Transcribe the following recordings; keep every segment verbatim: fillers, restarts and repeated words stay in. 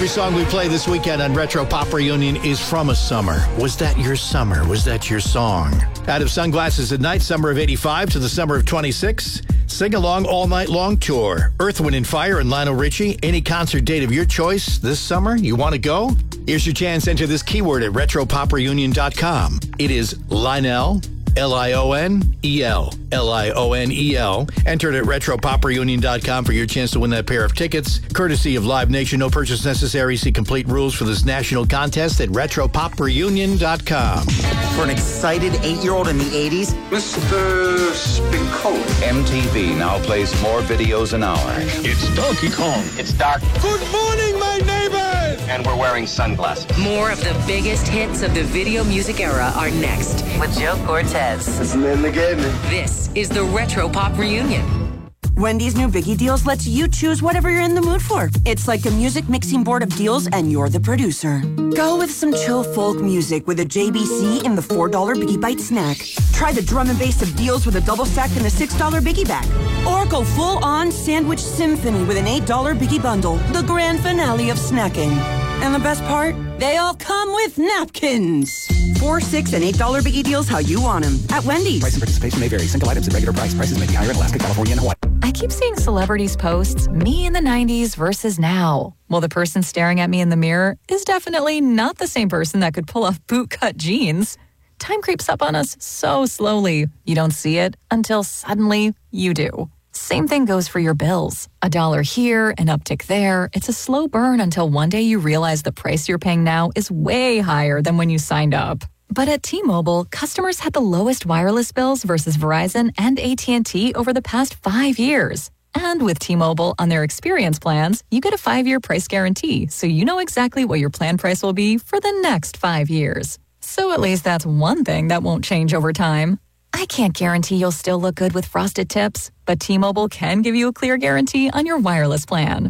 Every song we play this weekend on Retro Pop Reunion is from a summer. Was that your summer? Was that your song? Out of Sunglasses at Night, summer of eighty-five to the summer of twenty-six. Sing Along All Night Long Tour. Earth, Wind and Fire and Lionel Richie. Any concert date of your choice this summer? You want to go? Here's your chance. Enter this keyword at retro pop reunion dot com. It is Lionel. L I O N E L. L I O N E L. Enter it at retro pop reunion dot com for your chance to win that pair of tickets. Courtesy of Live Nation. No purchase necessary. See complete rules for this national contest at retro pop reunion dot com. For an excited eight-year-old in the eighties, Mister Spicoli. M T V now plays more videos an hour. It's Donkey Kong. It's dark. Good morning, my neighbors! And we're wearing sunglasses. More of the biggest hits of the video music era are next with Joe Cortez. It's in the game. This is the Retro Pop Reunion. Wendy's new Biggie Deals lets you choose whatever you're in the mood for. It's like a music mixing board of deals, and you're the producer. Go with some chill folk music with a J B C in the four dollar Biggie Bite snack. Try the drum and bass of deals with a double stack in the six dollar Biggie bag. Or go full-on sandwich symphony with an eight dollar Biggie bundle, the grand finale of snacking. And the best part? They all come with napkins. Four, six, and eight dollar Biggie Deals how you want them at Wendy's. Price and participation may vary. Single items at regular price. Prices may be higher in Alaska, California, and Hawaii. I keep seeing celebrities post me in the nineties versus now. Well, the person staring at me in the mirror is definitely not the same person that could pull off bootcut jeans. Time creeps up on us so slowly. You don't see it until suddenly you do. Same thing goes for your bills. A dollar here, an uptick there. It's a slow burn until one day you realize the price you're paying now is way higher than when you signed up. But at T-Mobile, customers had the lowest wireless bills versus Verizon and A T and T over the past five years. And with T-Mobile on their experience plans, you get a five-year price guarantee, so you know exactly what your plan price will be for the next five years. So at least that's one thing that won't change over time. I can't guarantee you'll still look good with frosted tips, but T-Mobile can give you a clear guarantee on your wireless plan.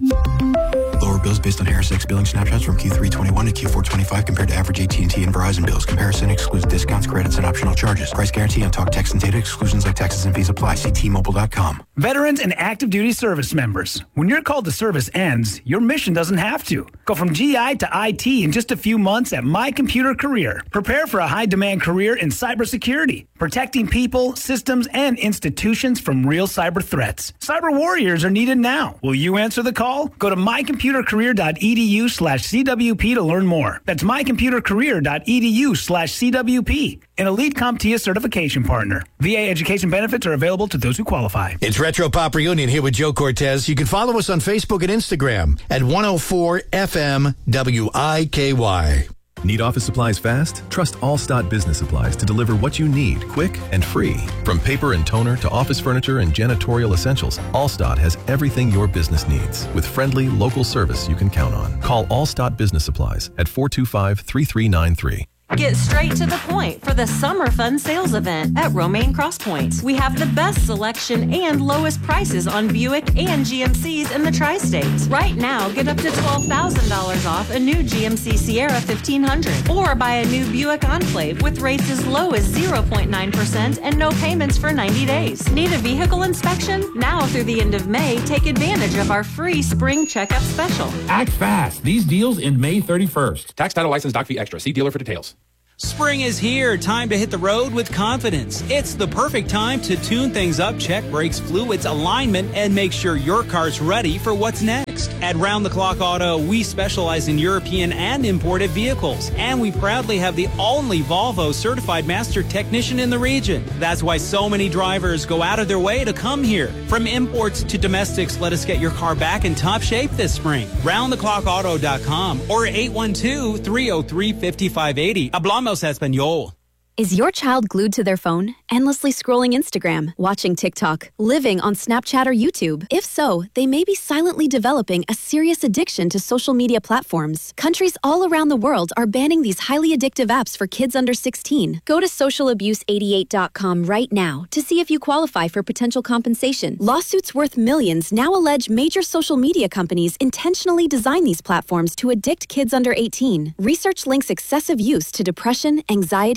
Lower bills based on Harris X billing snapshots from Q three twenty-one to Q four twenty-five compared to average A T and T and Verizon bills. Comparison excludes discounts, credits, and optional charges. Price guarantee on talk, text, and data. Exclusions like taxes and fees apply. See T Mobile dot com. Veterans and active duty service members. When your call to service ends, your mission doesn't have to. Go from G I to I T in just a few months at My Computer Career. Prepare for a high-demand career in cybersecurity, protecting people, systems, and institutions from real cyber threats. Cyber warriors are needed now. Will you answer the call? Go to my computer career dot e d u slash C W P to learn more. That's my computer career dot e d u slash C W P. An Elite CompTIA certification partner. V A education benefits are available to those who qualify. It's Retro Pop Reunion here with Joe Cortez. You can follow us on Facebook and Instagram at one oh four F M W I K Y. Need office supplies fast? Trust Allstott Business Supplies to deliver what you need, quick and free. From paper and toner to office furniture and janitorial essentials, Allstott has everything your business needs with friendly, local service you can count on. Call Allstott Business Supplies at four two five, three three nine three. Get straight to the point for the Summer Fun Sales Event at Romaine Crosspoints. We have the best selection and lowest prices on Buick and G M Cs in the Tri-States. Right now, get up to twelve thousand dollars off a new G M C Sierra fifteen hundred or buy a new Buick Enclave with rates as low as zero point nine percent and no payments for ninety days. Need a vehicle inspection? Now through the end of May, take advantage of our free spring checkup special. Act fast. These deals end May thirty-first. Tax, title, license, doc fee extra. See dealer for details. Spring is here. Time to hit the road with confidence. It's the perfect time to tune things up, check brakes, fluids, alignment, and make sure your car's ready for what's next. At Round the Clock Auto, we specialize in European and imported vehicles, and we proudly have the only Volvo certified master technician in the region. That's why so many drivers go out of their way to come here. From imports to domestics, let us get your car back in top shape this spring. round the clock auto dot com or eight one two, three oh three, five five eight oh. Hablamos Español. Is your child glued to their phone, endlessly scrolling Instagram, watching TikTok, living on Snapchat or YouTube? If so, they may be silently developing a serious addiction to social media platforms. Countries all around the world are banning these highly addictive apps for kids under sixteen. Go to social abuse eighty-eight dot com right now to see if you qualify for potential compensation. Lawsuits worth millions now allege major social media companies intentionally design these platforms to addict kids under eighteen. Research links excessive use to depression, anxiety, eating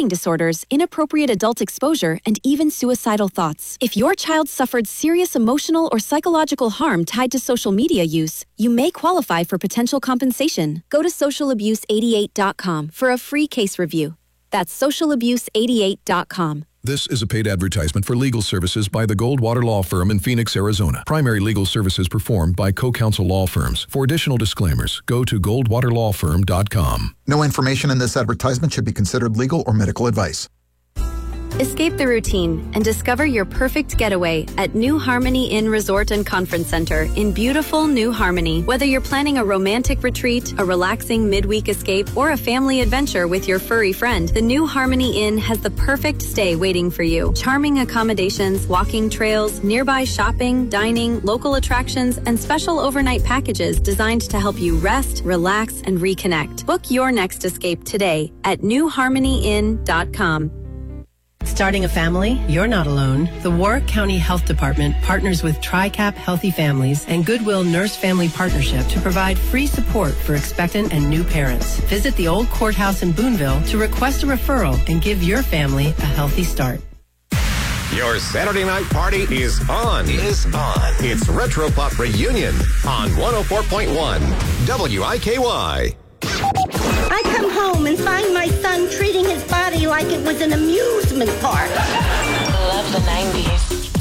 eating disorders, inappropriate adult exposure, and even suicidal thoughts. If your child suffered serious emotional or psychological harm tied to social media use, you may qualify for potential compensation. Go to social abuse eighty-eight dot com for a free case review. That's social abuse eighty-eight dot com. This is a paid advertisement for legal services by the Goldwater Law Firm in Phoenix, Arizona. Primary legal services performed by Co-Counsel Law Firms. For additional disclaimers, go to goldwater law firm dot com. No information in this advertisement should be considered legal or medical advice. Escape the routine and discover your perfect getaway at New Harmony Inn Resort and Conference Center in beautiful New Harmony. Whether you're planning a romantic retreat, a relaxing midweek escape, or a family adventure with your furry friend, the New Harmony Inn has the perfect stay waiting for you. Charming accommodations, walking trails, nearby shopping, dining, local attractions, and special overnight packages designed to help you rest, relax, and reconnect. Book your next escape today at new harmony inn dot com. Starting a family? You're not alone. The Warwick County Health Department partners with TRICAP Healthy Families and Goodwill Nurse Family Partnership to provide free support for expectant and new parents. Visit the old courthouse in Boonville to request a referral and give your family a healthy start. Your Saturday night party is on. Is on. It's Retro Pop Reunion on one oh four point one W I K Y. I come home and find my son treating his body like it was an amusement park. Love the nineties.